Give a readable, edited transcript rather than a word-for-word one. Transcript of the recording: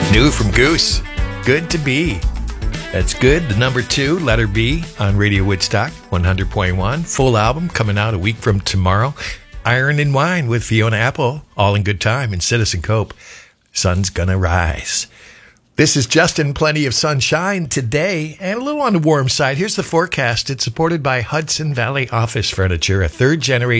New from Goose, Good to Be. That's good. The number 2, letter B, on Radio Woodstock, 100.1. Full album coming out a week from tomorrow. Iron and Wine with Fiona Apple, all in good time. And Citizen Cope, Sun's Gonna Rise. This is Justin. Plenty of sunshine today and a little on the warm side. Here's the forecast. It's supported by Hudson Valley Office Furniture, a third generation